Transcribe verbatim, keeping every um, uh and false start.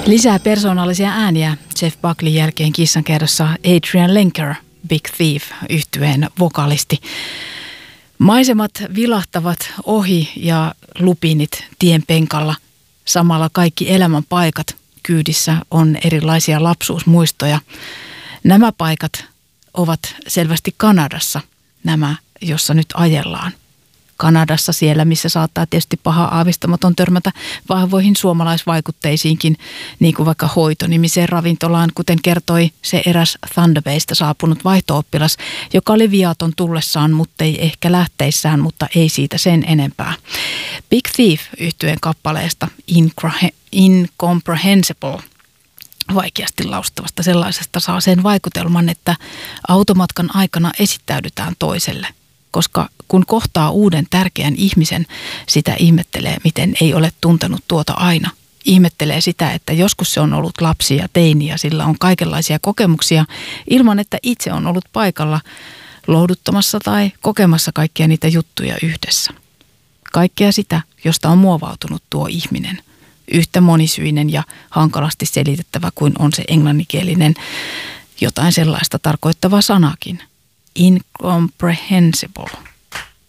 Lisää persoonallisia ääniä Jeff Buckley jälkeen kissankerrossa Adrian Lenker, Big Thief -yhtyeen vokalisti. Maisemat vilahtavat ohi ja lupinit tien penkalla. Samalla kaikki elämän paikat kyydissä on erilaisia lapsuusmuistoja. Nämä paikat ovat selvästi Kanadassa, nämä, jossa nyt ajellaan. Kanadassa siellä, missä saattaa tietysti paha aavistamaton törmätä vahvoihin suomalaisvaikutteisiinkin, niin kuin vaikka Hoito-nimiseen ravintolaan, kuten kertoi se eräs Thunder Baysta saapunut vaihto-oppilas, joka oli viaton tullessaan, mutta ei ehkä lähteissään, mutta ei siitä sen enempää. Big Thief -yhtyeen kappaleesta Incomprehensible, vaikeasti laustavasta sellaisesta, saa sen vaikutelman, että automatkan aikana esittäydytään toiselle. Koska kun kohtaa uuden tärkeän ihmisen, sitä ihmettelee, miten ei ole tuntenut tuota aina. Ihmettelee sitä, että joskus se on ollut lapsi ja teini ja sillä on kaikenlaisia kokemuksia ilman, että itse on ollut paikalla lohduttamassa tai kokemassa kaikkia niitä juttuja yhdessä. Kaikkea sitä, josta on muovautunut tuo ihminen. Yhtä monisyinen ja hankalasti selitettävä kuin on se englanninkielinen jotain sellaista tarkoittava sanakin. Incomprehensible.